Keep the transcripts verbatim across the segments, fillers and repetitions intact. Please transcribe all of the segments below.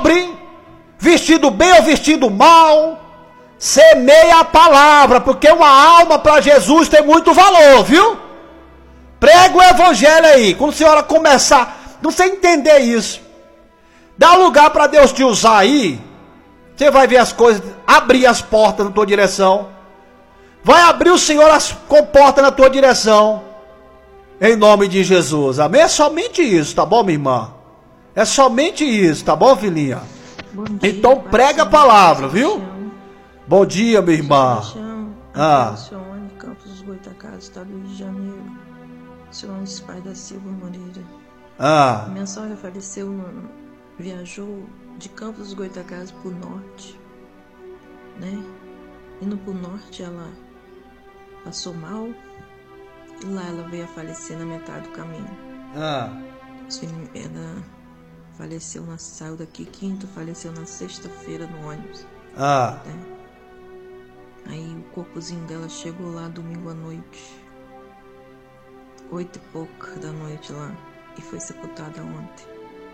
pobre, vestido bem ou vestido mal, semeia a palavra, porque uma alma para Jesus tem muito valor, viu? Prega o evangelho aí. Quando a senhora começar, não sei entender isso, dá lugar para Deus te usar aí, você vai ver as coisas, abrir as portas na tua direção, vai abrir o Senhor as portas na tua direção, em nome de Jesus, amém? É somente isso, tá bom, minha irmã? É somente isso, tá bom, filhinha? Bom dia, então prega a palavra, viu? Bom dia, minha irmã. Ah. Campos dos Goitacazes, estado do Rio de Janeiro. Solange Pai da Silva Moreira. Ah. Minha sogra faleceu, no, viajou de Campos dos Goitacazes para o norte, né? Indo para o norte, ela passou mal e lá ela veio a falecer na metade do caminho. Ah. Ela faleceu, na, saiu daqui quinta, faleceu na sexta-feira no ônibus. Ah. Né? Aí o corpozinho dela chegou lá domingo à noite, oito e pouca da noite lá, e foi sepultada ontem.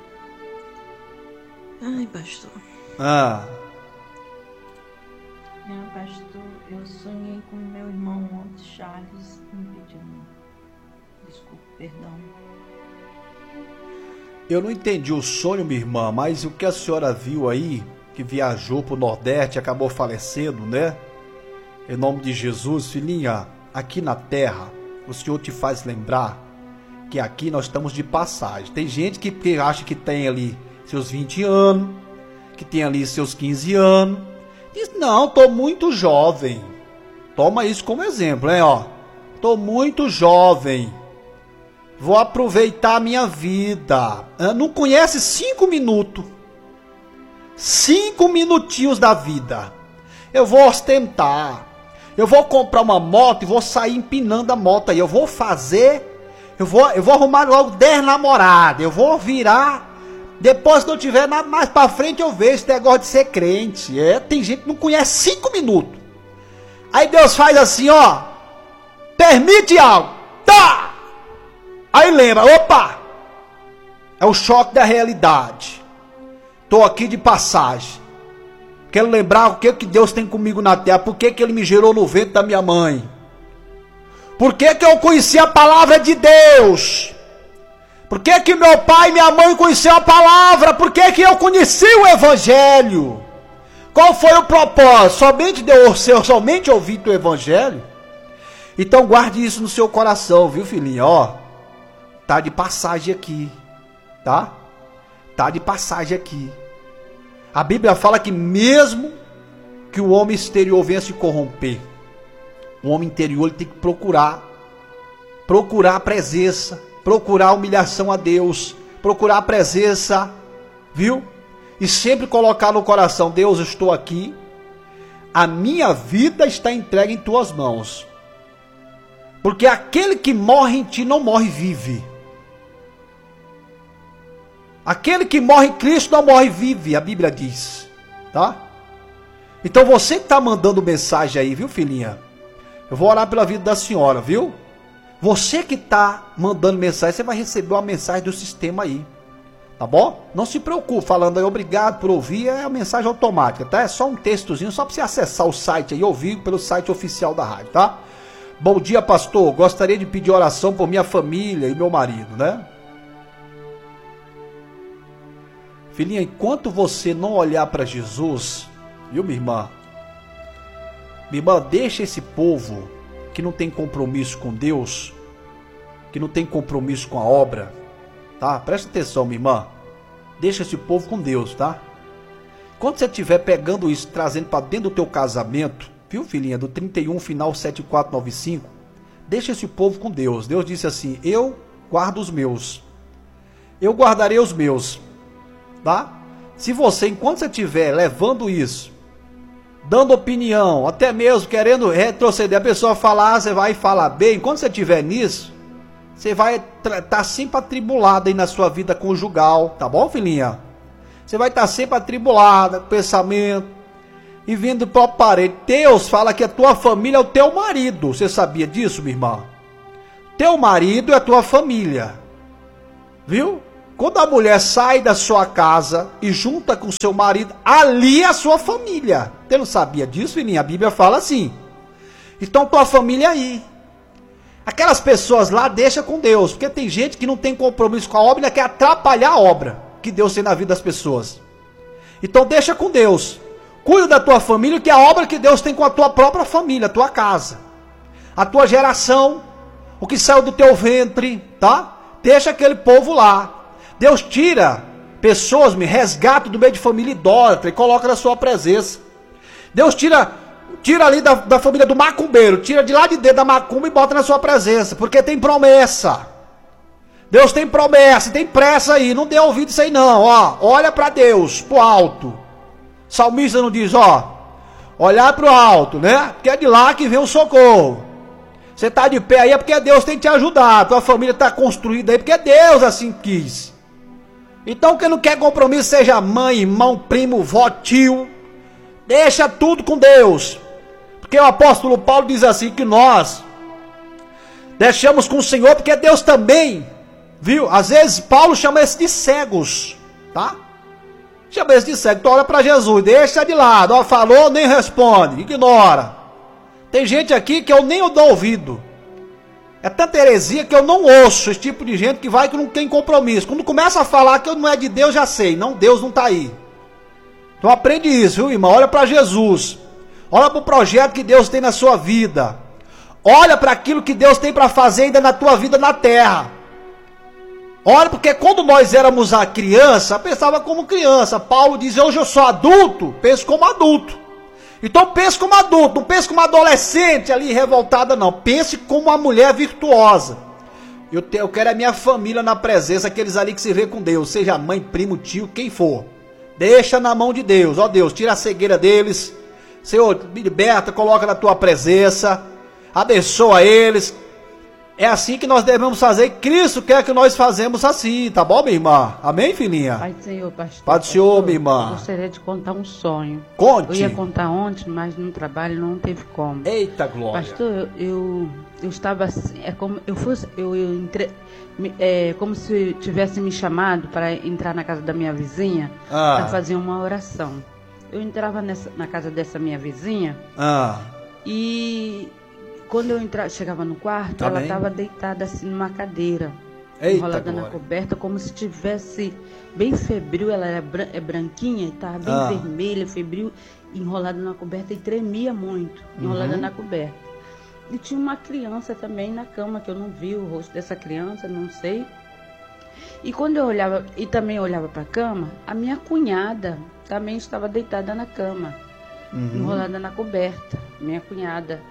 Ai, pastor. Ah. Meu pastor, eu sonhei com meu irmão ontem, Charles, me pedindo desculpa, perdão. Eu não entendi o sonho, minha irmã, mas o que a senhora viu aí, que viajou para o Nordeste, acabou falecendo, né? Em nome de Jesus, filhinha, aqui na terra, o Senhor te faz lembrar que aqui nós estamos de passagem. Tem gente que, que acha que tem ali seus vinte anos, que tem ali seus quinze anos. Diz, não, estou muito jovem. Toma isso como exemplo, hein, ó. Estou muito jovem. Vou aproveitar a minha vida. Não conhece cinco minutos. Cinco minutinhos da vida. Eu vou ostentar. Eu vou comprar uma moto e vou sair empinando a moto aí. Eu vou fazer. Eu vou, eu vou arrumar logo dez namoradas. Eu vou virar. Depois que eu tiver nada mais pra frente, eu vejo esse negócio de ser crente. É, tem gente que não conhece cinco minutos. Aí Deus faz assim, ó. Permite algo. Tá! Aí lembra, opa! É o choque da realidade. Estou aqui de passagem. Quero lembrar o que, que Deus tem comigo na terra. Por que, que Ele me gerou no ventre da minha mãe. Por que, que eu conheci a palavra de Deus. Por que, que meu pai e minha mãe conheceram a palavra. Por que, que eu conheci o Evangelho. Qual foi o propósito? Somente Deus, somente ouvir o Evangelho. Então guarde isso no seu coração, viu, filhinha? Ó, tá de passagem aqui, tá? Tá de passagem aqui. A Bíblia fala que mesmo que o homem exterior venha se corromper, o homem interior ele tem que procurar, procurar a presença, procurar a humilhação a Deus, procurar a presença, viu? E sempre colocar no coração, Deus, eu estou aqui, a minha vida está entregue em tuas mãos. Porque aquele que morre em ti não morre, vive. Aquele que morre em Cristo não morre, vive, a Bíblia diz, tá? Então você que está mandando mensagem aí, viu, filhinha? Eu vou orar pela vida da senhora, viu? Você que está mandando mensagem, você vai receber uma mensagem do sistema aí, tá bom? Não se preocupe, falando aí, obrigado por ouvir, é a mensagem automática, tá? É só um textozinho, só para você acessar o site aí, ouvir pelo site oficial da rádio, tá? Bom dia, pastor, gostaria de pedir oração por minha família e meu marido, né? Filhinha, enquanto você não olhar para Jesus, viu, minha irmã? Minha irmã, deixa esse povo que não tem compromisso com Deus, que não tem compromisso com a obra, tá? Presta atenção, minha irmã. Deixa esse povo com Deus, tá? Quando você estiver pegando isso, trazendo para dentro do teu casamento, viu, filhinha, do trinta e um, final sete quatro nove cinco, deixa esse povo com Deus. Deus disse assim, eu guardo os meus. Eu guardarei os meus. Tá? Se você, enquanto você estiver levando isso, dando opinião, até mesmo querendo retroceder, a pessoa falar, você vai falar bem, enquanto você estiver nisso, você vai estar tá sempre atribulado aí na sua vida conjugal, tá bom, filhinha? Você vai estar tá sempre atribulada, pensamento, e vindo para o parede. Deus fala que a tua família é o teu marido, você sabia disso, minha irmã? Teu marido é a tua família, viu? quando a mulher sai da sua casa e junta com seu marido, ali é a sua família. Você não sabia disso, filhinha? A Bíblia fala assim. Então tua família aí. Aquelas pessoas lá, deixa com Deus, porque tem gente que não tem compromisso com a obra e quer atrapalhar a obra que Deus tem na vida das pessoas. Então deixa com Deus. Cuida da tua família, que é a obra que Deus tem com a tua própria família, a tua casa. A tua geração, o que saiu do teu ventre, tá? Deixa aquele povo lá. Deus tira pessoas, me resgata do meio de família idólatra e coloca na sua presença. Deus tira, tira ali da, da família do macumbeiro, tira de lá de dentro da macumba e bota na sua presença, porque tem promessa. Deus tem promessa, tem pressa aí, não dê ouvido isso aí não, ó. Olha para Deus, pro alto. Salmista não diz, ó, olhar pro alto, né? Porque é de lá que vem o socorro. Você está de pé aí é porque Deus tem te ajudado. Tua família está construída aí porque Deus assim quis. Então quem não quer compromisso, seja mãe, irmão, primo, vó, tio, deixa tudo com Deus. Porque o apóstolo Paulo diz assim que nós deixamos com o Senhor porque Deus também, viu? Às vezes Paulo chama esse de cegos, tá? Chama esse de cego. Então olha para Jesus, deixa de lado. Ó, falou, nem responde, ignora. Tem gente aqui que eu nem dou ouvido. É tanta heresia que eu não ouço esse tipo de gente que vai que não tem compromisso. Quando começa a falar que não é de Deus, já sei. Não, Deus não está aí. Então aprende isso, viu, irmão? Olha para Jesus. Olha para o projeto que Deus tem na sua vida. Olha para aquilo que Deus tem para fazer ainda na tua vida na terra. Olha, porque quando nós éramos a criança, pensava como criança. Paulo diz, hoje eu sou adulto, penso como adulto. Então pense como adulto, não pense como adolescente ali revoltada não, pense como uma mulher virtuosa. Eu, te, eu quero a minha família na presença, aqueles ali que se vê com Deus, seja mãe, primo, tio, quem for. Deixa na mão de Deus, ó Deus, tira a cegueira deles, Senhor, me liberta, coloca na tua presença, abençoa eles. É assim que nós devemos fazer. Cristo quer que nós fazemos assim, tá bom, minha irmã? Amém, filhinha? Pai do Senhor, pastor. Pai do Senhor, minha irmã. Eu gostaria de contar um sonho. Conte. Eu ia contar ontem, mas no trabalho não teve como. Eita glória. Pastor, eu, eu, eu estava assim, é como eu fosse, eu, eu entre, é como se tivesse me chamado para entrar na casa da minha vizinha ah. para fazer uma oração. Eu entrava nessa, na casa dessa minha vizinha ah. e quando eu entrava, chegava no quarto, tá ela bem. estava deitada assim numa cadeira, Eita, enrolada glória. na coberta, como se tivesse bem febril. Ela era bran é branquinha e estava bem ah. vermelha, febril, enrolada na coberta e tremia muito, enrolada uhum. na coberta. E tinha uma criança também na cama, que eu não vi o rosto dessa criança, não sei. E quando eu olhava, e também olhava para a cama, a minha cunhada também estava deitada na cama, uhum. enrolada na coberta, minha cunhada.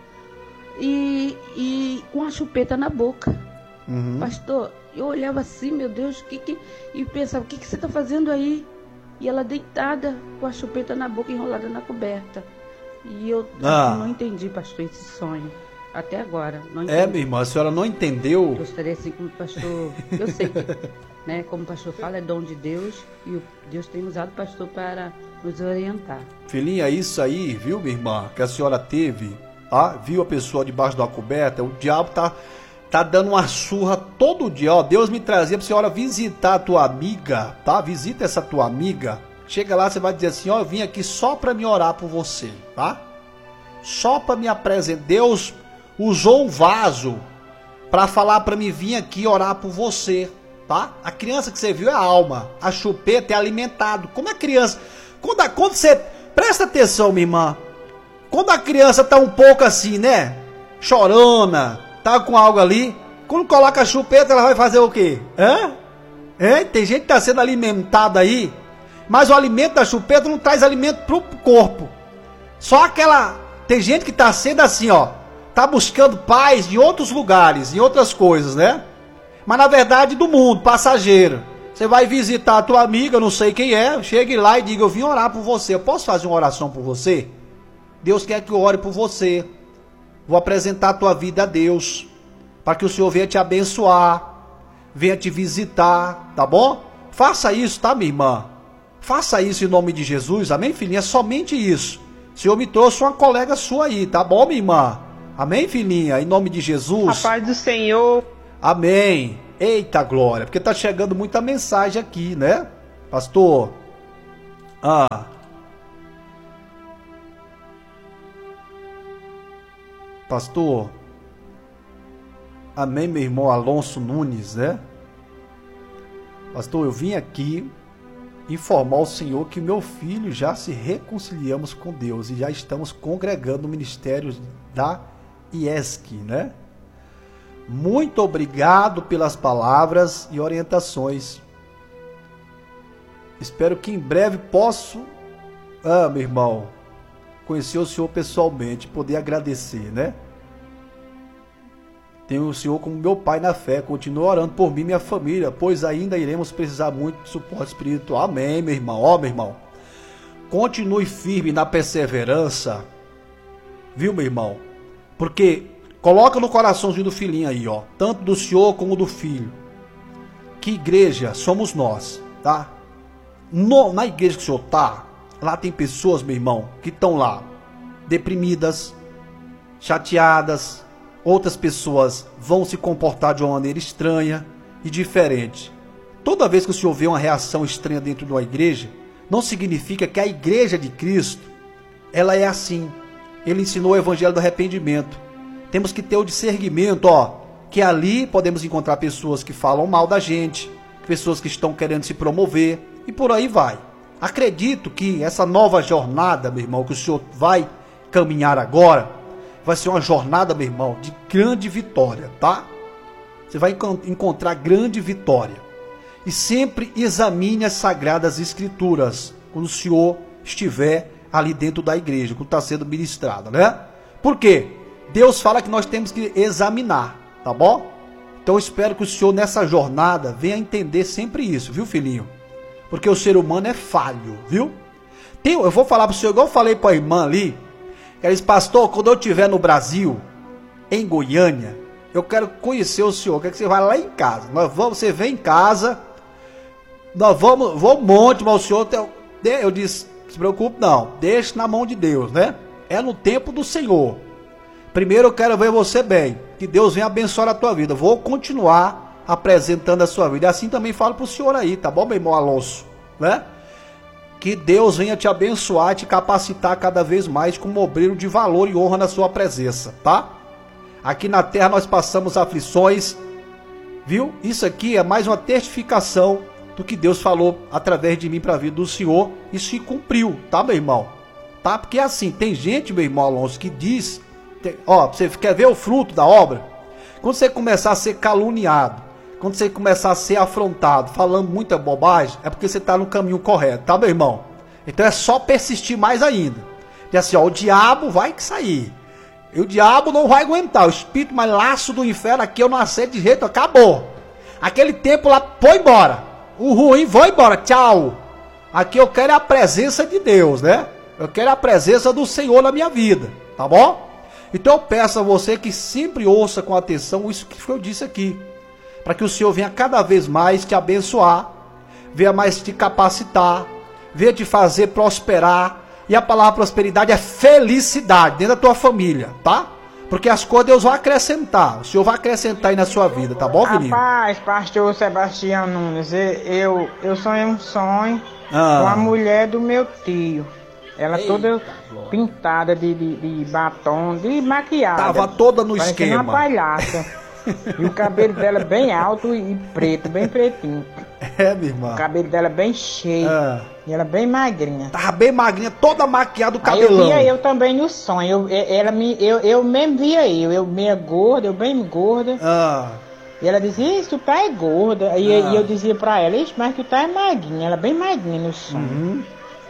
E, e com a chupeta na boca. Uhum. Pastor, eu olhava assim, meu Deus, que que, e pensava, o que, que você está fazendo aí? E ela deitada com a chupeta na boca, enrolada na coberta. E eu ah. não entendi, pastor, esse sonho. Até agora. Não é, minha irmã, a senhora não entendeu? Eu gostaria assim, como pastor, eu sei que, né, como o pastor fala, é dom de Deus. E o, Deus tem usado o pastor para nos orientar. Filhinha, isso aí, viu, minha irmã, que a senhora teve... Ah, viu a pessoa debaixo da coberta? O diabo tá, tá dando uma surra todo dia. Ó, Deus me trazia pra senhora visitar a tua amiga, tá? Visita essa tua amiga. Chega lá, você vai dizer assim, ó, eu vim aqui só para me orar por você, tá? Só para me apresentar. Deus usou um vaso para falar para mim vir aqui orar por você, tá? A criança que você viu é a alma. A chupeta é alimentado. Como é criança? Quando, a, quando você... Presta atenção, minha irmã. Quando a criança tá um pouco assim, né? Chorona, tá com algo ali. Quando coloca a chupeta, ela vai fazer o quê? Hã? É? Tem gente que tá sendo alimentada aí, mas o alimento da chupeta não traz alimento pro corpo. Só aquela... Tem gente que tá sendo assim, ó. Tá buscando paz em outros lugares, em outras coisas, né? Mas na verdade do mundo, passageiro. Você vai visitar a tua amiga, não sei quem é. Chegue lá e diga, eu vim orar por você. Eu posso fazer uma oração por você? Deus quer que eu ore por você. Vou apresentar a tua vida a Deus, para que o Senhor venha te abençoar, venha te visitar, tá bom? Faça isso, tá, minha irmã? Faça isso em nome de Jesus, amém, filhinha? Somente isso. O Senhor me trouxe uma colega sua aí, tá bom, minha irmã? Amém, filhinha? Em nome de Jesus. A paz do Senhor. Amém. Eita glória, porque tá chegando muita mensagem aqui, né? Pastor. Ah. Pastor. Amém, meu irmão Alonso Nunes, né? Pastor, eu vim aqui informar ao Senhor que meu filho já se reconciliamos com Deus e já estamos congregando no ministério da I E S C, né? Muito obrigado pelas palavras e orientações. Espero que em breve possa, ah, meu irmão, conhecer o Senhor pessoalmente, poder agradecer, né? Tenho o Senhor como meu pai na fé. Continue orando por mim e minha família, pois ainda iremos precisar muito de suporte espiritual. Amém, meu irmão. Ó, meu irmão. Continue firme na perseverança. Viu, meu irmão? Porque coloca no coraçãozinho do filhinho aí, ó. Tanto do Senhor como do filho. Que igreja somos nós, tá? No, na igreja que o Senhor tá, lá tem pessoas, meu irmão, que estão lá deprimidas, chateadas. Outras pessoas vão se comportar de uma maneira estranha e diferente. Toda vez que o Senhor vê uma reação estranha dentro de uma igreja, não significa que a igreja de Cristo, ela é assim. Ele ensinou o evangelho do arrependimento. Temos que ter o discernimento, ó, que ali podemos encontrar pessoas que falam mal da gente, pessoas que estão querendo se promover e por aí vai. Acredito que essa nova jornada, meu irmão, que o Senhor vai caminhar agora, vai ser uma jornada, meu irmão, de grande vitória, tá? Você vai encontrar grande vitória. E sempre examine as Sagradas Escrituras quando o Senhor estiver ali dentro da igreja, quando está sendo ministrada, né? Por quê? Deus fala que nós temos que examinar, tá bom? Então eu espero que o Senhor nessa jornada venha entender sempre isso, viu, filhinho? Porque o ser humano é falho, viu? Tem, eu vou falar para o senhor, igual eu falei para a irmã ali, ela disse, pastor, quando eu estiver no Brasil, em Goiânia, eu quero conhecer o senhor, quero que você vá lá em casa. Nós vamos, você vem em casa, nós vamos, vou um monte, mas o senhor, eu, eu disse, não se preocupe não, deixe na mão de Deus, né? É no tempo do Senhor. Primeiro eu quero ver você bem, que Deus venha abençoar a tua vida. Vou continuar apresentando a sua vida. E assim também falo para o senhor aí, tá bom, meu irmão Alonso, né? Que Deus venha te abençoar, te capacitar cada vez mais como obreiro de valor e honra na sua presença, tá? Aqui na terra nós passamos aflições, viu? Isso aqui é mais uma testificação do que Deus falou através de mim para a vida do senhor. Isso se cumpriu, tá, meu irmão? Tá? Porque assim, tem gente, meu irmão Alonso, que diz, tem, ó, você quer ver o fruto da obra? Quando você começar a ser caluniado, quando você começar a ser afrontado, falando muita bobagem, é porque você está no caminho correto, tá, meu irmão? Então é só persistir mais ainda. E assim, ó, o diabo vai sair. E o diabo não vai aguentar. O espírito mais laço do inferno aqui eu não aceito de jeito, acabou. Aquele tempo lá, foi embora. O ruim, foi embora, tchau. Aqui eu quero a presença de Deus, né? Eu quero a presença do Senhor na minha vida, tá bom? Então eu peço a você que sempre ouça com atenção isso que eu disse aqui. Para que o Senhor venha cada vez mais te abençoar, venha mais te capacitar, venha te fazer prosperar. E a palavra prosperidade é felicidade dentro da tua família, tá? Porque as coisas Deus vai acrescentar. O Senhor vai acrescentar aí na sua vida, tá bom, filhinho? Rapaz, pastor Sebastião Nunes, eu, eu sonhei um sonho ah. com a mulher do meu tio. Ela Eita, toda glória. pintada de, de, de batom, de maquiagem. Tava toda no parecendo esquema. uma palhaça. E o cabelo dela bem alto e preto, bem pretinho. É, minha irmã. O cabelo dela bem cheio. Ah. E ela bem magrinha. Tava bem magrinha, toda maquiada, o Aí cabelão. eu via eu também no sonho. Eu, ela me, eu, eu mesmo via eu. Eu meia gorda, eu bem gorda. Ah. E ela dizia, isso, tu tá é gorda. E, Ah. e eu dizia pra ela, isso, mas tu tá é magrinha. Ela bem magrinha no sonho. Uhum.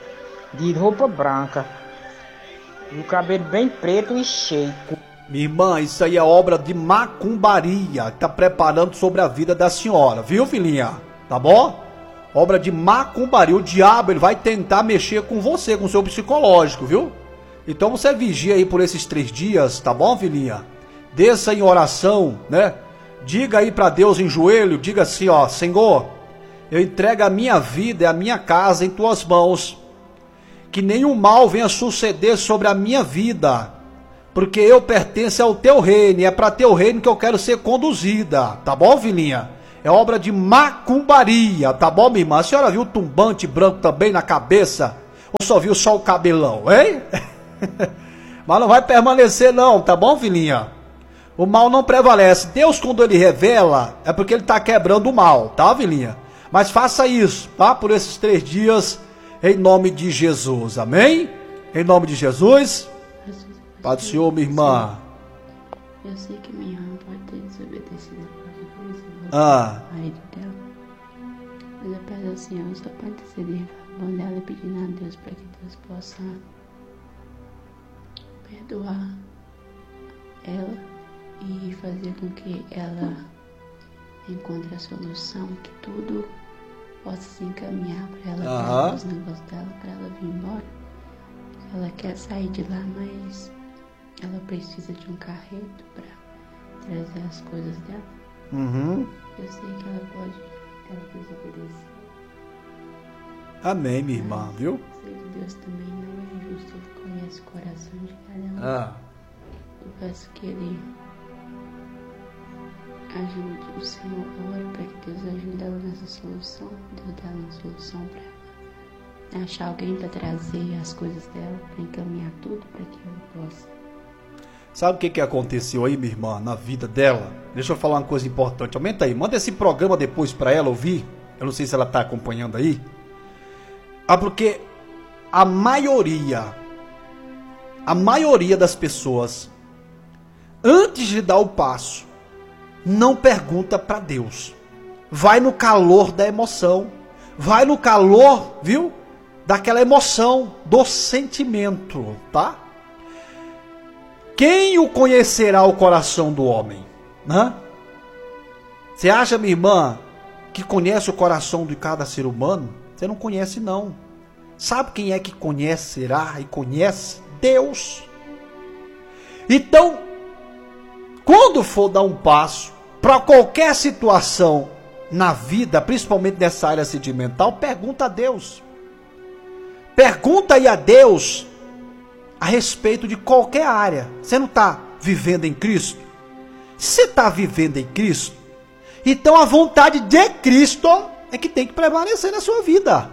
De roupa branca. E o cabelo bem preto e cheio. Minha irmã, isso aí é obra de macumbaria que tá preparando sobre a vida da senhora, viu, filhinha? Tá bom? Obra de macumbaria. O diabo, ele vai tentar mexer com você, com o seu psicológico, viu? Então você vigia aí por esses três dias, tá bom, filhinha? Desça em oração, né? Diga aí pra Deus em joelho, diga assim, ó, Senhor, eu entrego a minha vida e a minha casa em tuas mãos. Que nenhum mal venha suceder sobre a minha vida, porque eu pertenço ao teu reino, e é para teu reino que eu quero ser conduzida, tá bom, filhinha? É obra de macumbaria, tá bom, minha irmã? A senhora viu o tumbante branco também na cabeça? Ou só viu só o cabelão, hein? Mas não vai permanecer não, tá bom, filhinha? O mal não prevalece. Deus, quando ele revela, é porque ele está quebrando o mal, tá, filhinha? Mas faça isso, tá? Por esses três dias, em nome de Jesus, amém? Em nome de Jesus. Pai do Senhor, minha irmã. Eu sei que minha irmã pode ter desobedecido a coisa, Ah. marido dela. Mas eu peço ao Senhor só para interceder a favor dela e pedindo a Deus para que Deus possa perdoar ela e fazer com que ela encontre a solução, que tudo possa se encaminhar para ela, Aham. para os negócios dela, para ela vir embora. Ela quer sair de lá, mas ela precisa de um carreto para trazer as coisas dela. Uhum. Eu sei que ela pode, ela desobedecer. Amém, minha irmã, viu? Eu sei que Deus também não é injusto, Ele conhece o coração de cada um. Ah. Eu peço que Ele ajude o Senhor, oro para que Deus ajude ela nessa solução, Deus dá uma solução para ela. Achar alguém para trazer as coisas dela, para encaminhar tudo para que ela possa. Sabe o que, que aconteceu aí, minha irmã, na vida dela? Deixa eu falar uma coisa importante. Aumenta aí, manda esse programa depois para ela ouvir. Eu não sei se ela está acompanhando aí. Ah, porque a maioria, a maioria das pessoas, antes de dar o passo, não pergunta para Deus. Vai no calor da emoção. Vai no calor, viu? Daquela emoção, do sentimento, tá? Quem o conhecerá o coração do homem? Né? Você acha, minha irmã, que conhece o coração de cada ser humano? Você não conhece, não. Sabe quem é que conhecerá e conhece? Deus. Então, quando for dar um passo para qualquer situação na vida, principalmente nessa área sentimental, pergunta a Deus. Pergunta aí a Deus a respeito de qualquer área. Você não está vivendo em Cristo? Se você está vivendo em Cristo, então a vontade de Cristo é que tem que prevalecer na sua vida.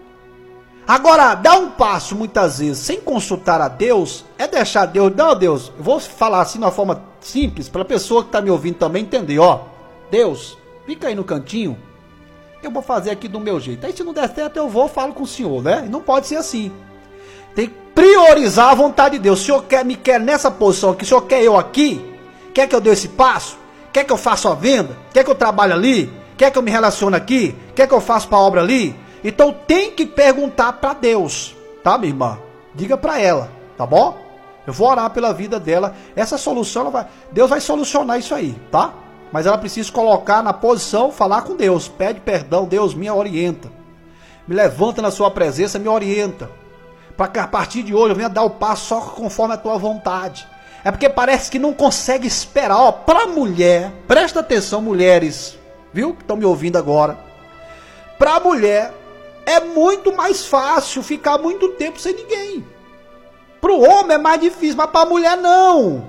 Agora, dar um passo muitas vezes sem consultar a Deus é deixar Deus. Não, Deus, eu vou falar assim de uma forma simples para a pessoa que está me ouvindo também entender. Ó, Deus, fica aí no cantinho, eu vou fazer aqui do meu jeito. Aí se não der certo eu vou, falo com o Senhor, né? E não pode ser assim. Tem que priorizar a vontade de Deus. O Senhor quer, me quer nessa posição aqui, o Senhor quer eu aqui? Quer que eu dê esse passo? Quer que eu faça a venda? Quer que eu trabalhe ali? Quer que eu me relacione aqui? Quer que eu faça para a obra ali? Então tem que perguntar para Deus, tá, minha irmã? Diga para ela, tá bom? Eu vou orar pela vida dela. Essa solução, ela vai, Deus vai solucionar isso aí, tá? Mas ela precisa colocar na posição, falar com Deus. Pede perdão, Deus me orienta. Me levanta na sua presença, me orienta. Para que a partir de hoje eu venha dar o passo só conforme a tua vontade. É porque parece que não consegue esperar. Ó, para mulher, presta atenção, mulheres, viu? Que estão me ouvindo agora. Para mulher é muito mais fácil ficar muito tempo sem ninguém. Para o homem é mais difícil, mas para a mulher não.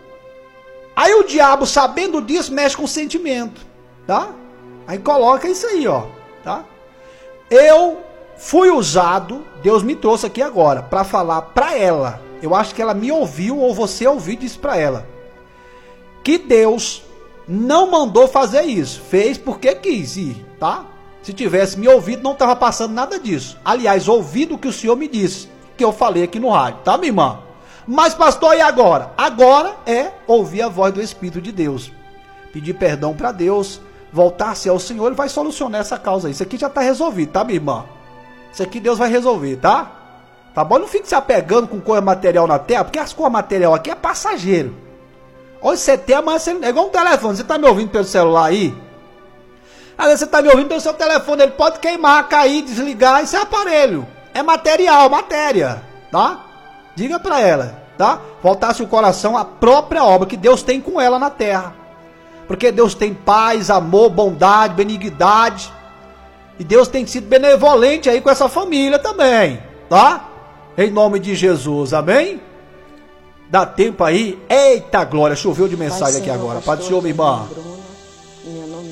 Aí o diabo, sabendo disso, mexe com o sentimento, tá? Aí coloca isso aí, ó, tá? Eu fui usado, Deus me trouxe aqui agora, para falar para ela. Eu acho que ela me ouviu, ou você ouviu, disse para ela. Que Deus não mandou fazer isso. Fez porque quis ir, tá? Se tivesse me ouvido, não estava passando nada disso. Aliás, ouvido o que o Senhor me disse, que eu falei aqui no rádio, tá, minha irmã? Mas, pastor, e agora? Agora é ouvir a voz do Espírito de Deus. Pedir perdão para Deus, voltar-se ao Senhor, Ele vai solucionar essa causa aí. Isso aqui já está resolvido, tá, minha irmã? Isso aqui Deus vai resolver, tá? Tá bom? Não fique se apegando com coisa material na terra, porque as coisas material aqui é passageiro. Hoje você tem, amanhã você... É igual um telefone, você tá me ouvindo pelo celular aí? Às vezes você tá me ouvindo pelo seu telefone, ele pode queimar, cair, desligar, isso é aparelho. É material, matéria, tá? Diga para ela, tá? Voltasse o coração à própria obra que Deus tem com ela na terra. Porque Deus tem paz, amor, bondade, benignidade. E Deus tem sido benevolente aí com essa família também, tá? Em nome de Jesus, amém? Dá tempo aí? Eita glória, choveu de mensagem aqui agora. Pai do Senhor, minha irmã. Meu nome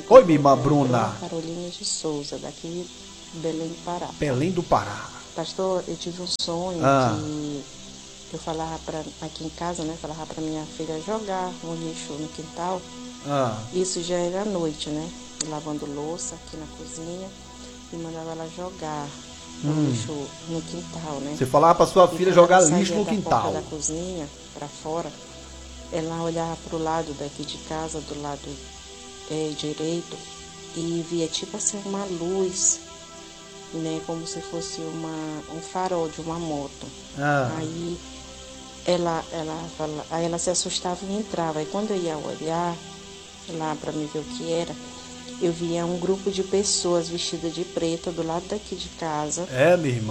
Oi, minha irmã Bruna. Carolina de Souza, daqui de Belém do Pará. Belém do Pará. Pastor, eu tive um sonho Ah. que eu falava pra, aqui em casa, né? Falava pra minha filha jogar um lixo no quintal. Ah. Isso já era à noite, né? Lavando louça aqui na cozinha e mandava ela jogar o Hum. lixo no quintal, né? Você falava pra sua E filha quando jogar ela lixo saía no da quintal. porta da cozinha pra fora, ela olhava pro lado daqui de casa, do lado é, direito, e via tipo assim uma luz, né? Como se fosse uma, um farol de uma moto. Ah. Aí ela, ela, fala, aí ela se assustava e entrava. E quando eu ia olhar lá para me ver o que era, eu via um grupo de pessoas vestidas de preto do lado daqui de casa. É, minha irmã.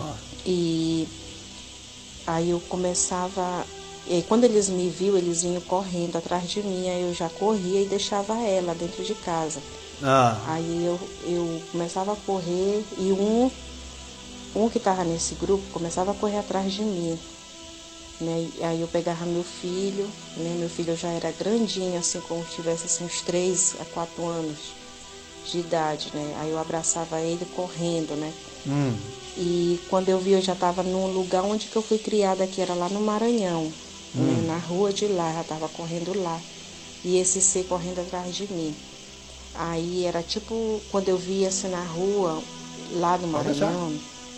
E aí eu começava. E aí quando eles me viam, eles vinham correndo atrás de mim. Aí eu já corria e deixava ela dentro de casa. Ah. Aí eu, eu começava a correr e um, um que estava nesse grupo começava a correr atrás de mim. Né? E aí eu pegava meu filho, né? Meu filho já era grandinho, assim, como se tivesse assim, uns três a quatro anos de idade, né? Aí eu abraçava ele correndo, né? Hum. E quando eu vi, eu já estava num lugar onde que eu fui criada, que era lá no Maranhão, Hum. né? Na rua de lá, já estava correndo lá. E esse ser correndo atrás de mim. Aí era tipo, quando eu via assim na rua, lá no Maranhão,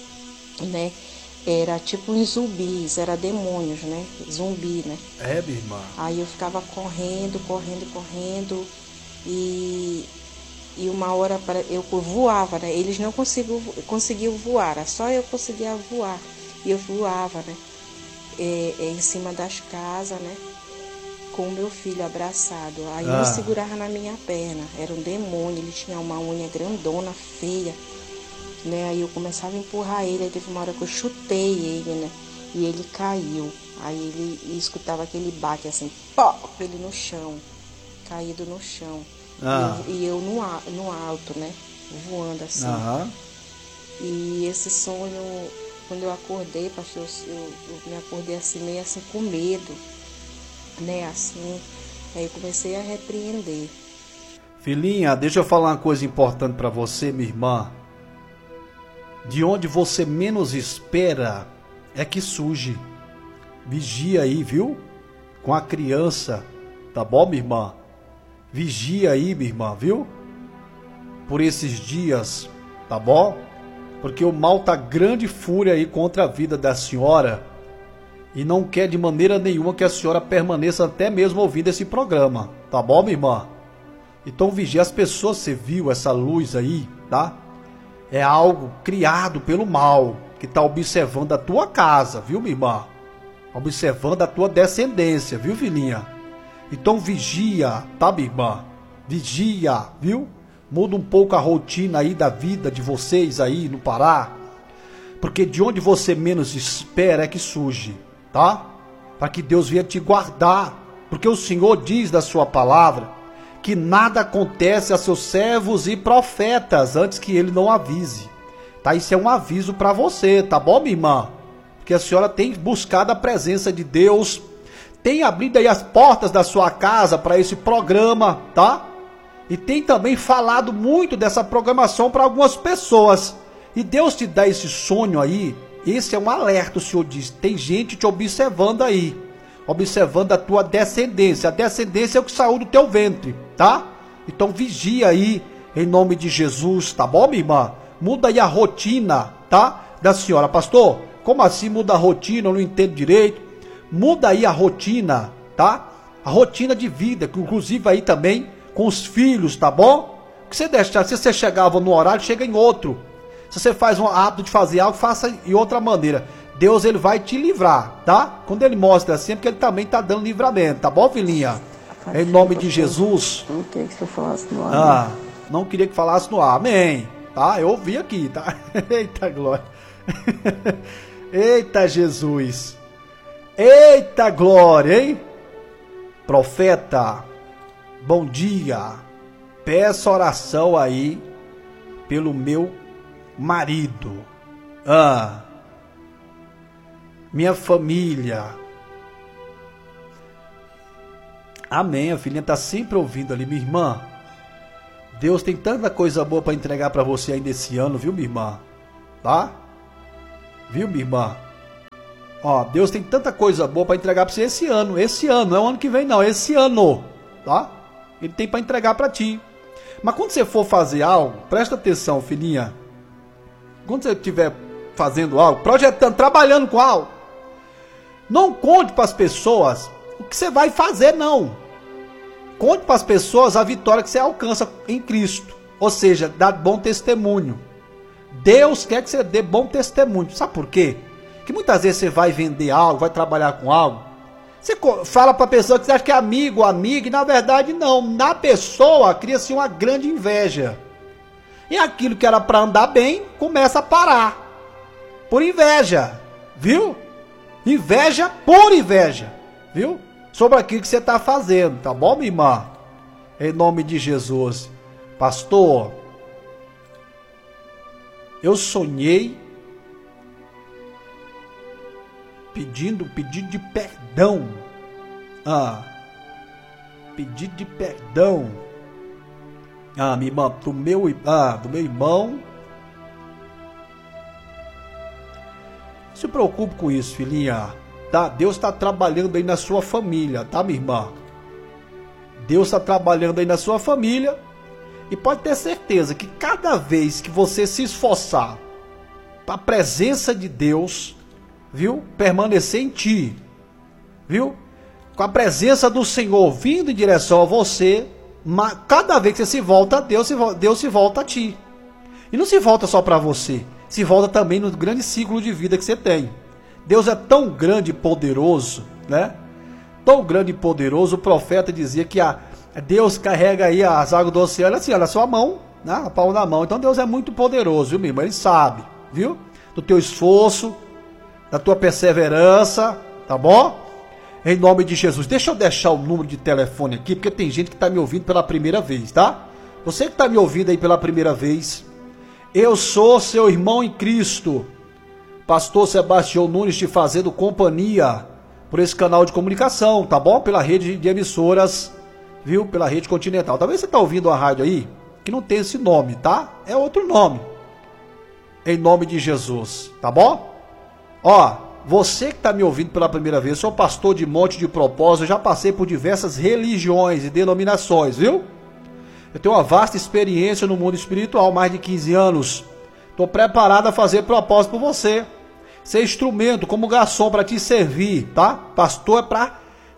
né? Era tipo uns zumbis, era demônios, né? Zumbi, né? É, minha irmã. Aí eu ficava correndo, correndo, correndo. E, e uma hora pra- eu voava, né? Eles não conseguiam, conseguiam voar, era só eu conseguia voar. E eu voava, né? É, é, em cima das casas, né? Com o meu filho abraçado. Aí Ah. um segurava na minha perna. Era um demônio, ele tinha uma unha grandona, feia. Né? Aí eu começava a empurrar ele, aí teve uma hora que eu chutei ele, né? E ele caiu. Aí ele e escutava aquele baque assim, pó, ele no chão, caído no chão. Ah. E eu, e eu no, a- no alto, né? Voando assim. Aham. E esse sonho, quando eu acordei, pastor, eu, eu, eu me acordei assim, meio assim com medo, né? Assim. Aí eu comecei a repreender. Filhinha, deixa eu falar uma coisa importante pra você, minha irmã. De onde você menos espera é que surge. Vigia aí, viu? Com a criança, tá bom, minha irmã? Vigia aí, minha irmã, viu? Por esses dias, tá bom? Porque o mal tá grande fúria aí contra a vida da senhora e não quer de maneira nenhuma que a senhora permaneça até mesmo ouvindo esse programa, tá bom, minha irmã? Então vigia as pessoas, você viu essa luz aí, tá? É algo criado pelo mal, que está observando a tua casa, viu, minha irmã? Observando a tua descendência, viu, filhinha? Então vigia, tá, minha irmã? Vigia, viu? Muda um pouco a rotina aí da vida de vocês aí no Pará. Porque de onde você menos espera é que surge, tá? Para que Deus venha te guardar. Porque o Senhor diz da sua palavra que nada acontece a seus servos e profetas antes que ele não avise. Tá? Isso é um aviso para você, tá bom, minha irmã? Porque a senhora tem buscado a presença de Deus, tem abrido aí as portas da sua casa para esse programa, tá? E tem também falado muito dessa programação para algumas pessoas. E Deus te dá esse sonho aí, esse é um alerta, o Senhor diz, tem gente te observando aí. Observando a tua descendência. A descendência é o que saiu do teu ventre, tá? Então vigia aí, em nome de Jesus, tá bom, minha irmã? Muda aí a rotina, tá? Da senhora. Pastor, como assim muda a rotina? Eu não entendo direito. Muda aí a rotina, tá? A rotina de vida, que inclusive aí também com os filhos, tá bom? Que você deixa, se você chegava no horário, chega em outro. Se você faz um hábito de fazer algo, faça de outra maneira. Deus, ele vai te livrar, tá? Quando ele mostra assim, é porque ele também tá dando livramento, tá bom, filhinha? Em nome de Jesus. Não queria que você falasse no ar. Ah, não queria que falasse no ar, amém. Tá? Eu ouvi aqui, tá? Eita glória. Eita Jesus. Eita glória, hein? Profeta, bom dia. Peço oração aí pelo meu marido. Ah. Minha família. Amém, a filhinha está sempre ouvindo ali, minha irmã. Deus tem tanta coisa boa para entregar para você ainda esse ano, viu, minha irmã? Tá? Viu, minha irmã? Ó, Deus tem tanta coisa boa para entregar para você esse ano. Esse ano, não é o ano que vem não, esse ano. Tá? Ele tem para entregar para ti. Mas quando você for fazer algo, presta atenção, filhinha. Quando você estiver fazendo algo, projetando, trabalhando com algo, não conte para as pessoas o que você vai fazer, não. Conte para as pessoas a vitória que você alcança em Cristo. Ou seja, dá bom testemunho. Deus quer que você dê bom testemunho. Sabe por quê? Que muitas vezes você vai vender algo, vai trabalhar com algo. Você fala para a pessoa que você acha que é amigo ou amiga, e na verdade não. Na pessoa cria-se uma grande inveja. E aquilo que era para andar bem, começa a parar. Por inveja. Viu? Inveja por inveja. Viu? Sobre aquilo que você está fazendo. Tá bom, minha irmã? Em nome de Jesus. Pastor, eu sonhei pedindo pedido de perdão. Ah, pedido de perdão. Ah, minha irmã, do meu, ah, do meu irmão. Não se preocupe com isso, filhinha. Tá? Deus está trabalhando aí na sua família, tá, minha irmã? Deus está trabalhando aí na sua família. E pode ter certeza que cada vez que você se esforçar para a presença de Deus, viu? Permanecer em ti, viu? Com a presença do Senhor vindo em direção a você, cada vez que você se volta a Deus, Deus se volta a ti. E não se volta só para você, se volta também no grande ciclo de vida que você tem. Deus é tão grande e poderoso, né? Tão grande e poderoso, o profeta dizia que a, Deus carrega aí as águas do oceano assim, olha, na sua mão, né? A palma na mão. Então Deus é muito poderoso, viu, meu irmão? Ele sabe, viu? Do teu esforço, da tua perseverança, tá bom? Em nome de Jesus. Deixa eu deixar o número de telefone aqui, porque tem gente que está me ouvindo pela primeira vez, tá? Você que está me ouvindo aí pela primeira vez, eu sou seu irmão em Cristo, Pastor Sebastião Nunes, te fazendo companhia por esse canal de comunicação, tá bom? Pela rede de emissoras, viu? Pela rede continental. Talvez você está ouvindo a rádio aí, que não tem esse nome, tá? É outro nome. Em nome de Jesus, tá bom? Ó, você que está me ouvindo pela primeira vez, sou pastor de Monte de Propósito, eu já passei por diversas religiões e denominações, viu? Eu tenho uma vasta experiência no mundo espiritual, mais de quinze anos. Estou preparado a fazer propósito por você. Ser instrumento como garçom para te servir, tá? Pastor é para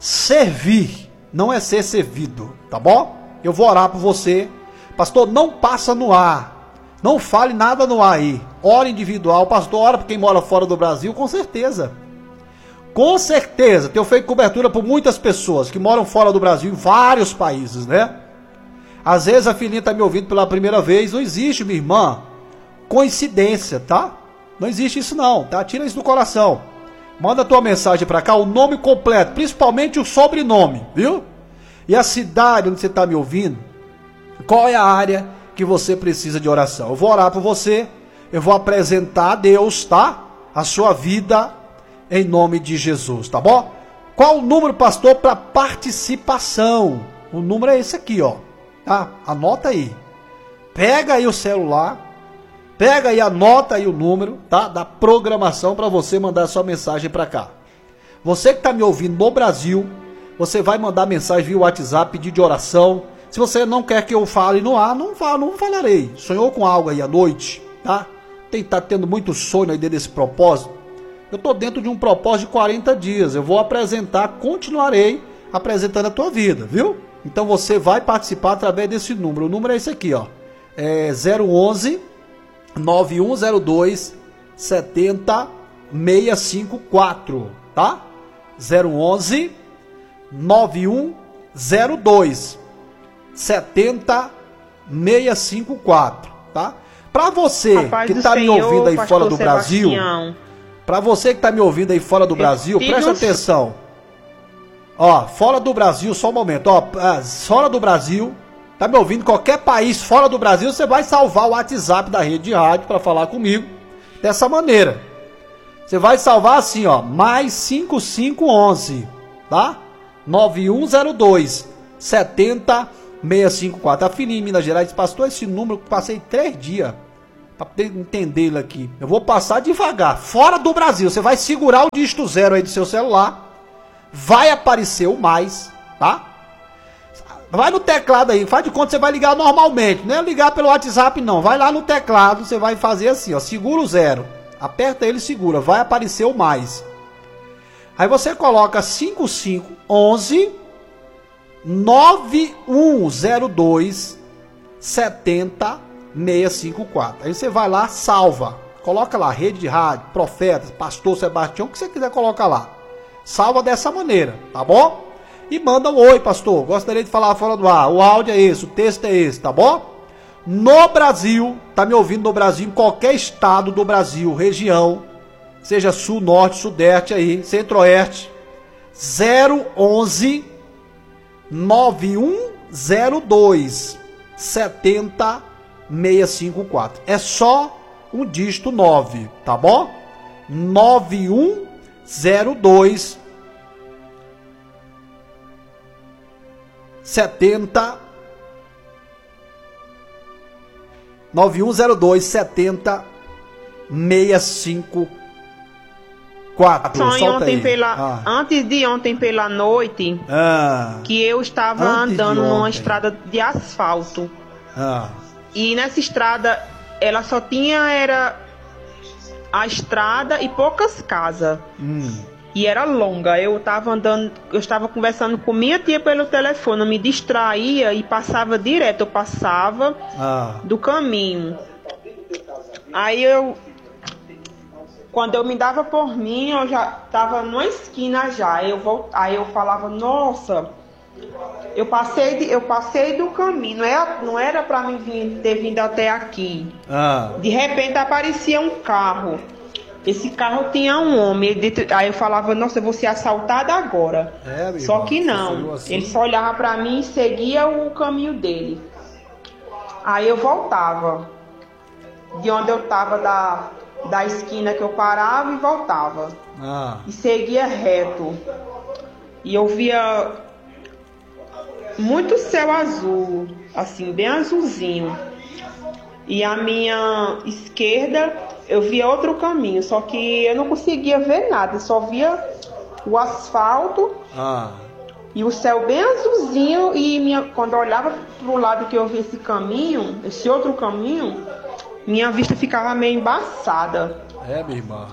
servir, não é ser servido, tá bom? Eu vou orar por você. Pastor, não passa no ar. Não fale nada no ar aí. Ora individual. Pastor, ora por quem mora fora do Brasil, com certeza. Com certeza. Tenho feito cobertura por muitas pessoas que moram fora do Brasil, em vários países, né? Às vezes a filhinha está me ouvindo pela primeira vez. Não existe, minha irmã, coincidência, tá? Não existe isso não, tá? Tira isso do coração. Manda a tua mensagem para cá, o nome completo, principalmente o sobrenome, viu? E a cidade onde você está me ouvindo. Qual é a área que você precisa de oração? Eu vou orar por você. Eu vou apresentar a Deus, tá? A sua vida em nome de Jesus, tá bom? Qual o número, pastor, para participação? O número é esse aqui, ó. Tá? Anota aí. Pega aí o celular. Pega aí, anota aí o número, tá? Da programação para você mandar sua mensagem para cá. Você que está me ouvindo no Brasil, você vai mandar mensagem via WhatsApp, pedir de oração. Se você não quer que eu fale no ar, não, falo, não falarei. Sonhou com algo aí à noite, tá? Tem tá tendo muito sonho aí dentro desse propósito. Eu tô dentro de um propósito de quarenta dias. Eu vou apresentar, continuarei apresentando a tua vida, viu? Então você vai participar através desse número. O número é esse aqui, ó. É zero onze, nove um zero dois, sete zero seis cinco quatro, tá? zero onze, nove um zero dois, sete zero seis cinco quatro, tá? Para você que está me ouvindo aí fora do Brasil, para você que está me ouvindo aí fora do Brasil, presta atenção. Ó, fora do Brasil, só um momento, ó, fora do Brasil, tá me ouvindo, qualquer país fora do Brasil, você vai salvar o WhatsApp da rede de rádio para falar comigo dessa maneira. Você vai salvar assim, ó, mais cinco cinco um um, tá? nove um zero dois, sete zero seis cinco quatro. A filhinha em Minas Gerais disse, pastor, esse número eu passei três dias para poder entendê-lo aqui. Eu vou passar devagar, fora do Brasil. Você vai segurar o dígito zero aí do seu celular, vai aparecer o mais, tá? Vai no teclado aí, faz de conta que você vai ligar normalmente, não é ligar pelo WhatsApp não, vai lá no teclado, você vai fazer assim, ó, segura o zero, aperta ele e segura, vai aparecer o mais. Aí você coloca cinco cinco um um nove um zero dois sete zero seis cinco quatro. Aí você vai lá, salva, coloca lá, rede de rádio, profetas, pastor Sebastião, o que você quiser colocar lá. Salva dessa maneira, tá bom? E manda um oi, pastor, gostaria de falar fora do ar, o áudio é esse, o texto é esse, tá bom? No Brasil, tá me ouvindo no Brasil, em qualquer estado do Brasil, região, seja sul, norte, sudeste aí, centro-oeste, zero onze nove um zero dois sete zero seis cinco quatro. É só um dígito nove, tá bom? nove um zero dois setenta nove um zero dois setenta seis cinco quatro. Sonho ontem pela, ah. Antes de ontem pela noite, ah. que eu estava antes andando numa estrada de asfalto. Ah. E nessa estrada ela só tinha era a estrada e poucas casas. Hum. E era longa. Eu estava andando, eu estava conversando com minha tia pelo telefone, eu me distraía e passava direto, eu passava ah. do caminho. Aí eu, quando eu me dava por mim, eu já estava numa esquina já. Eu volt, aí eu falava, nossa, eu passei, de, eu passei do caminho, não era, não era para mim vir, ter vindo até aqui. Ah. De repente aparecia um carro. Esse carro tinha um homem, aí eu falava, nossa, eu vou ser assaltada agora. É, só irmão, que não, assim? Ele só olhava pra mim e seguia o caminho dele. Aí eu voltava, de onde eu tava, da, da esquina que eu parava e voltava. Ah. E seguia reto. E eu via muito céu azul, assim, bem azulzinho. E a minha esquerda eu via outro caminho, só que eu não conseguia ver nada, só via o asfalto ah. e o céu bem azulzinho. E minha, quando eu olhava pro lado que eu via esse caminho, esse outro caminho, minha vista ficava meio embaçada. É, minha irmã.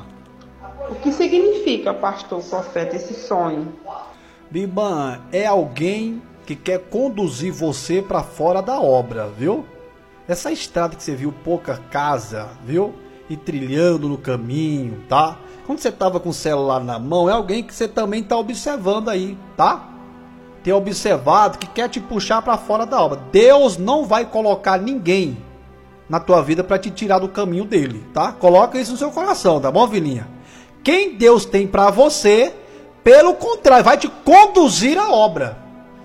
O que significa, pastor, profeta, esse sonho? Minha irmã, é alguém que quer conduzir você para fora da obra, viu? Essa estrada que você viu, pouca casa, viu? E trilhando no caminho, tá? Quando você tava com o celular na mão, é alguém que você também tá observando aí, tá? Tem observado que quer te puxar para fora da obra. Deus não vai colocar ninguém na tua vida para te tirar do caminho dele, tá? Coloca isso no seu coração, tá bom, filhinha? Quem Deus tem para você, pelo contrário, vai te conduzir à obra.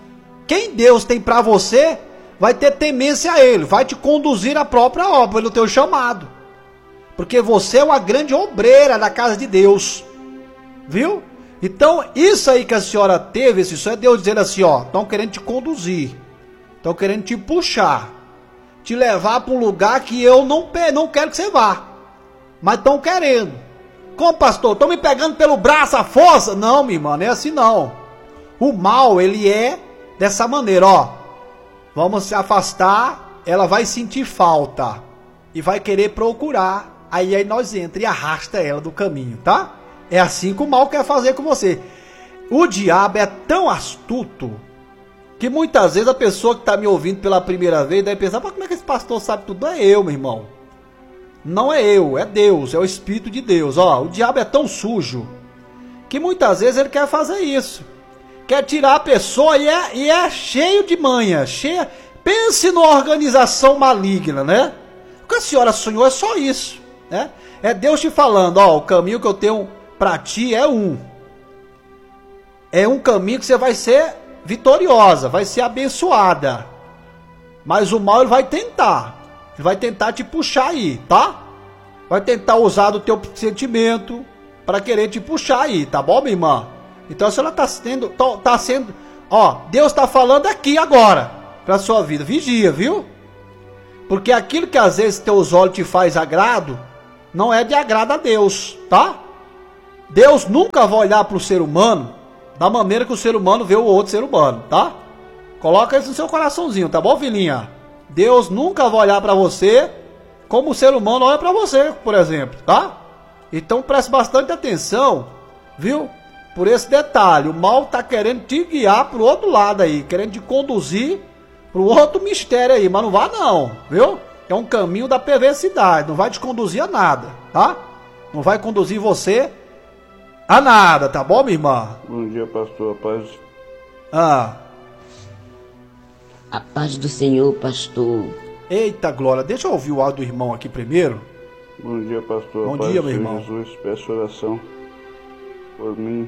Quem Deus tem para você, vai ter temência a ele, vai te conduzir à própria obra, pelo teu chamado. Porque você é uma grande obreira da casa de Deus. Viu? Então, isso aí que a senhora teve, esse sonho, é Deus dizendo assim, ó, estão querendo te conduzir. Estão querendo te puxar. Te levar para um lugar que eu não, não quero que você vá. Mas estão querendo. Como, pastor? Estão me pegando pelo braço, a força? Não, minha irmã, não é assim não. O mal, ele é dessa maneira, ó. Vamos se afastar, ela vai sentir falta. E vai querer procurar. Aí, aí nós entra e arrasta ela do caminho, tá? É assim que o mal quer fazer com você. O diabo é tão astuto que muitas vezes a pessoa que está me ouvindo pela primeira vez deve pensar, mas como é que esse pastor sabe tudo? Não é eu, meu irmão. Não é eu, é Deus, é o Espírito de Deus. Ó, o diabo é tão sujo que muitas vezes ele quer fazer isso. Quer tirar a pessoa e é, e é cheio de manha. Cheia... Pense numa organização maligna, né? O que a senhora sonhou é só isso. Né? É Deus te falando, ó, o caminho que eu tenho para ti é um. É um caminho que você vai ser vitoriosa, vai ser abençoada. Mas o mal ele vai tentar. Ele vai tentar te puxar aí, tá? Vai tentar usar do teu sentimento para querer te puxar aí, tá bom, minha irmã? Então a senhora tá sendo, tá, tá sendo, ó, Deus tá falando aqui agora. para sua vida. Vigia, viu? Porque aquilo que às vezes teus olhos te faz agrado, não é de agrado a Deus, tá? Deus nunca vai olhar para o ser humano da maneira que o ser humano vê o outro ser humano, tá? Coloca isso no seu coraçãozinho, tá bom, filhinha? Deus nunca vai olhar para você como o ser humano olha para você, por exemplo, tá? Então preste bastante atenção, viu? Por esse detalhe, o mal tá querendo te guiar pro outro lado aí, querendo te conduzir pro outro mistério aí, mas não vá não, viu? É um caminho da perversidade, não vai te conduzir a nada, tá? Não vai conduzir você a nada, tá bom, minha irmã? Bom dia, pastor, a paz. Ah. A paz do Senhor, pastor. Eita, glória, deixa eu ouvir o áudio do irmão aqui primeiro. Bom dia, pastor. Bom a paz dia, do meu Senhor irmão. Jesus, peço oração por mim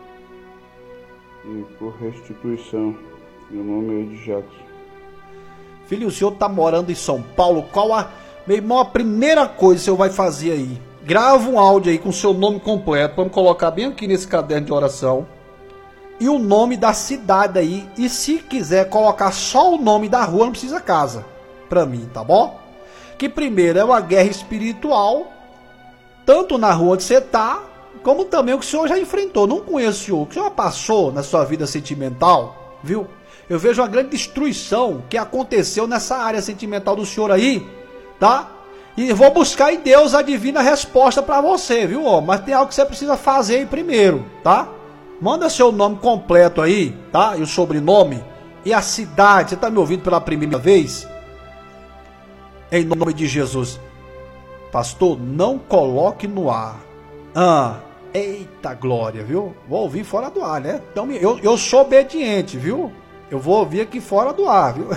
e por restituição. Meu nome é de Jackson. Filho, o senhor tá morando em São Paulo, qual a... Meu irmão, a primeira coisa que o senhor vai fazer aí, grava um áudio aí com o seu nome completo, vamos colocar bem aqui nesse caderno de oração, e o nome da cidade aí, e se quiser colocar só o nome da rua, não precisa casa, pra mim, tá bom? Que primeiro é uma guerra espiritual, tanto na rua onde você tá, como também o que o senhor já enfrentou. Não conheço o senhor, o que o senhor passou na sua vida sentimental, viu? Eu vejo uma grande destruição que aconteceu nessa área sentimental do senhor aí, tá? E vou buscar em Deus a divina resposta pra você, viu? Ó, mas tem algo que você precisa fazer aí primeiro, tá? Manda seu nome completo aí, tá? E o sobrenome e a cidade. Você tá me ouvindo pela primeira vez? Em nome de Jesus. Pastor, não coloque no ar. Ah, eita glória, viu? Vou ouvir fora do ar, né? Então, eu, eu sou obediente, viu? Eu vou ouvir aqui fora do ar, viu?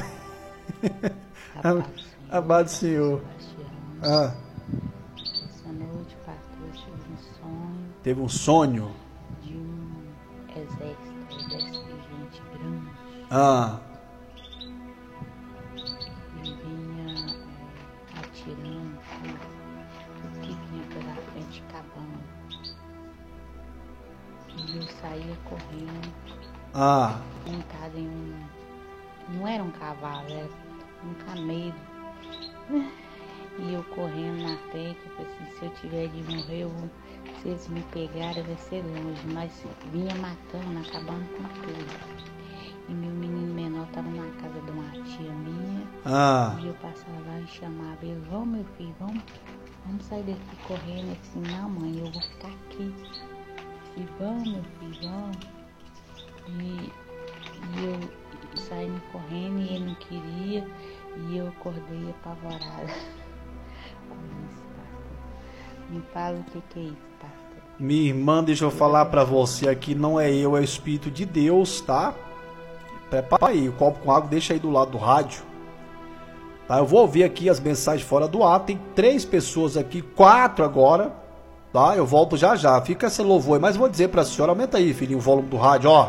Amado Senhor. Ah. Essa noite, pastor, eu tive um sonho. Teve um sonho? De um exército, um exército de gente grande. Ah. E vinha é, atirando tudo, tudo que vinha pela frente acabando. E eu saía correndo. Ah. Montado em um. Não era um cavalo, era um camelo. E eu correndo na frente, eu falei assim, se eu tiver de morrer, eu vou, se eles me pegarem, vai ser longe. Mas vinha matando, acabando com tudo. E meu menino menor estava na casa de uma tia minha. Ah. E eu passava lá e chamava ele, vamos meu filho, vamos, vamos sair daqui correndo. Ele disse, não mãe, eu vou ficar aqui. E vamos meu filho, vamos. E, e eu saindo correndo e ele não queria. E eu acordei apavorada. Me fala o que, que é isso, pastor. Minha irmã, deixa eu falar pra você aqui, não é eu, é o Espírito de Deus, tá? Prepara aí, o copo com água deixa aí do lado do rádio. Tá, eu vou ouvir aqui as mensagens fora do ar, tem três pessoas aqui, quatro agora, tá? Eu volto já já, fica esse louvor aí, mas vou dizer pra senhora, aumenta aí, filhinho, o volume do rádio, ó.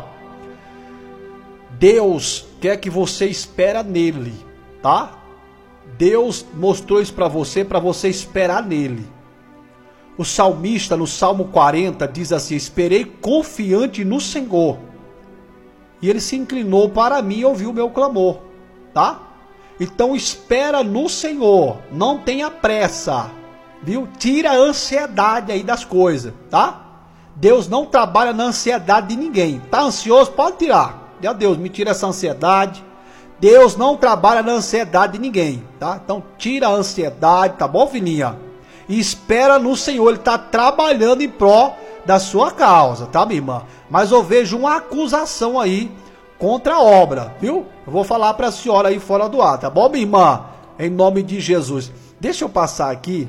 Deus quer que você espera nele, tá? Deus mostrou isso para você, para você esperar nele. O salmista no Salmo quarenta diz assim, esperei confiante no Senhor. E ele se inclinou para mim e ouviu o meu clamor, tá? Então espera no Senhor, não tenha pressa, viu? Tira a ansiedade aí das coisas, tá? Deus não trabalha na ansiedade de ninguém. Tá ansioso? Pode tirar. Já Deus, me tira essa ansiedade. Deus não trabalha na ansiedade de ninguém, tá? Então tira a ansiedade, tá bom, filhinha? E espera no Senhor, Ele está trabalhando em pró da sua causa, tá, minha irmã? Mas eu vejo uma acusação aí contra a obra, viu? Eu vou falar para a senhora aí fora do ar, tá bom, minha irmã? Em nome de Jesus. Deixa eu passar aqui.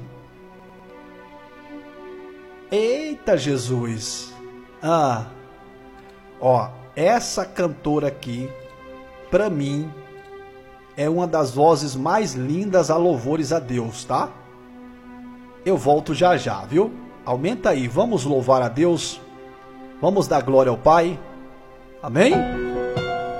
Eita, Jesus. Ah, ó, essa cantora aqui, pra mim, é uma das vozes mais lindas a louvores a Deus, tá? Eu volto já já, viu? Aumenta aí, vamos louvar a Deus. Vamos dar glória ao Pai. Amém?